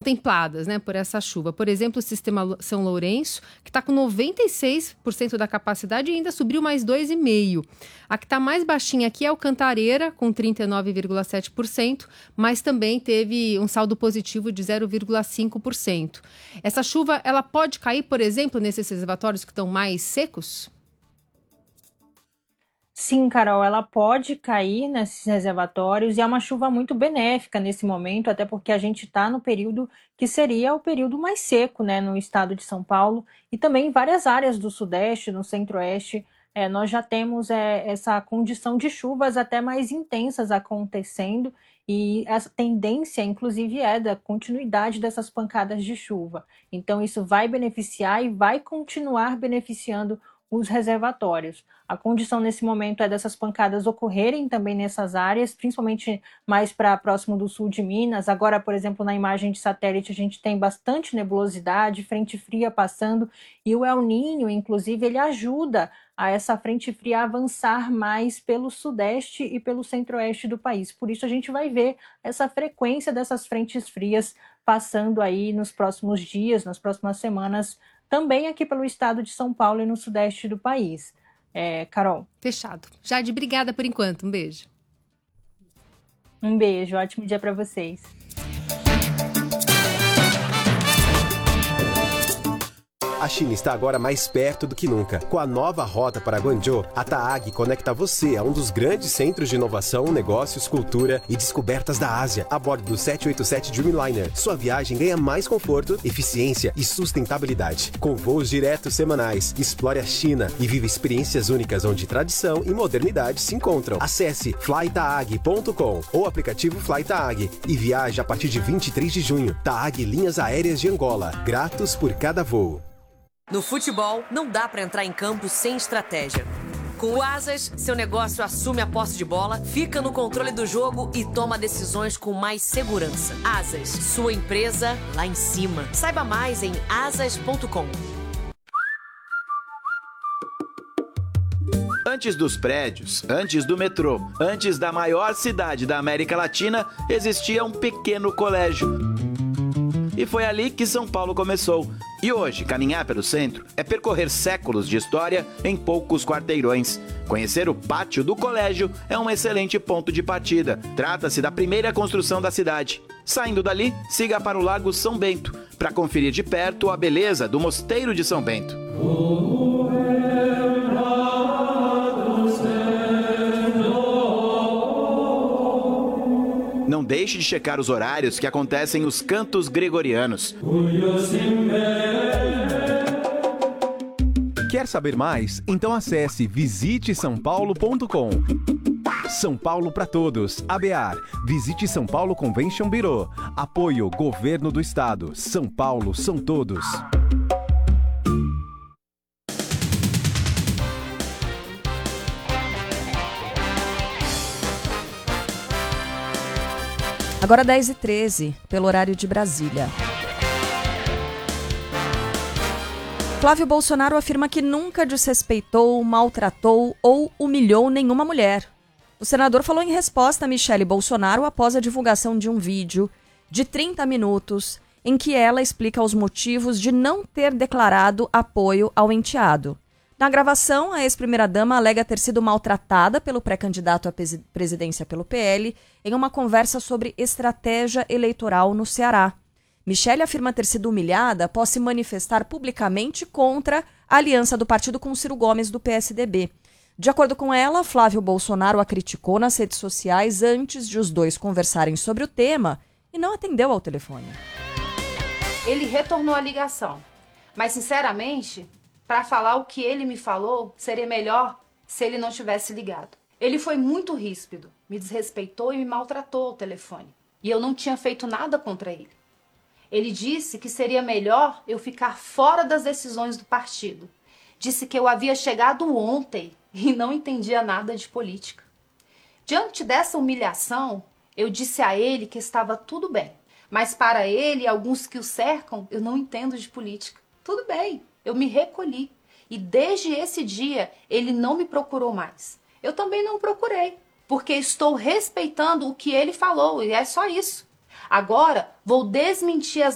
contempladas, né, por essa chuva. Por exemplo, o Sistema São Lourenço, que está com 96% da capacidade e ainda subiu mais 2,5%. A que está mais baixinha aqui é o Cantareira, com 39,7%, mas também teve um saldo positivo de 0,5%. Essa chuva, ela pode cair, por exemplo, nesses reservatórios que estão mais secos? Sim, Carol, ela pode cair nesses reservatórios e é uma chuva muito benéfica nesse momento, até porque a gente está no período que seria o período mais seco, né, no estado de São Paulo e também em várias áreas do Sudeste, no Centro-Oeste. Nós já temos essa condição de chuvas até mais intensas acontecendo e essa tendência, inclusive, é da continuidade dessas pancadas de chuva. Então, isso vai beneficiar e vai continuar beneficiando os reservatórios. A condição nesse momento é dessas pancadas ocorrerem também nessas áreas, principalmente mais para próximo do sul de Minas. Agora, por exemplo, na imagem de satélite, a gente tem bastante nebulosidade, frente fria passando, e o El Niño, inclusive, ele ajuda a essa frente fria avançar mais pelo sudeste e pelo centro-oeste do país. Por isso a gente vai ver essa frequência dessas frentes frias passando aí nos próximos dias, nas próximas semanas, também aqui pelo estado de São Paulo e no sudeste do país. Carol. Fechado. Jade, obrigada por enquanto. Um beijo. Um beijo. Ótimo dia para vocês. A China está agora mais perto do que nunca. Com a nova rota para Guangzhou, a TAAG conecta você a um dos grandes centros de inovação, negócios, cultura e descobertas da Ásia, a bordo do 787 Dreamliner. Sua viagem ganha mais conforto, eficiência e sustentabilidade. Com voos diretos semanais, explore a China e viva experiências únicas onde tradição e modernidade se encontram. Acesse flytaag.com ou aplicativo FlyTaag e viaje a partir de 23 de junho. TAAG Linhas Aéreas de Angola. Gratos por cada voo. No futebol, não dá para entrar em campo sem estratégia. Com o Asas, seu negócio assume a posse de bola, fica no controle do jogo e toma decisões com mais segurança. Asas, sua empresa lá em cima. Saiba mais em asas.com. Antes dos prédios, antes do metrô, antes da maior cidade da América Latina, existia um pequeno colégio. E foi ali que São Paulo começou. E hoje, caminhar pelo centro é percorrer séculos de história em poucos quarteirões. Conhecer o pátio do colégio é um excelente ponto de partida. Trata-se da primeira construção da cidade. Saindo dali, siga para o Lago São Bento, para conferir de perto a beleza do Mosteiro de São Bento. Não deixe de checar os horários que acontecem os cantos gregorianos. Quer saber mais? Então acesse visitesaopaulo.com. São Paulo para todos. ABAR. Visite São Paulo Convention Bureau. Apoio Governo do Estado. São Paulo são todos. Agora 10h13, pelo horário de Brasília. Flávio Bolsonaro afirma que nunca desrespeitou, maltratou ou humilhou nenhuma mulher. O senador falou em resposta a Michele Bolsonaro após a divulgação de um vídeo de 30 minutos em que ela explica os motivos de não ter declarado apoio ao enteado. Na gravação, a ex-primeira-dama alega ter sido maltratada pelo pré-candidato à presidência pelo PL em uma conversa sobre estratégia eleitoral no Ceará. Michele afirma ter sido humilhada após se manifestar publicamente contra a aliança do partido com Ciro Gomes do PSDB. De acordo com ela, Flávio Bolsonaro a criticou nas redes sociais antes de os dois conversarem sobre o tema e não atendeu ao telefone. Ele retornou a ligação, mas sinceramente, para falar o que ele me falou, seria melhor se ele não tivesse ligado. Ele foi muito ríspido, me desrespeitou e me maltratou ao telefone. E eu não tinha feito nada contra ele. Ele disse que seria melhor eu ficar fora das decisões do partido. Disse que eu havia chegado ontem e não entendia nada de política. Diante dessa humilhação, eu disse a ele que estava tudo bem. Mas para ele e alguns que o cercam, eu não entendo de política. Tudo bem, eu me recolhi. E desde esse dia, ele não me procurou mais. Eu também não procurei, porque estou respeitando o que ele falou, e é só isso. Agora, vou desmentir as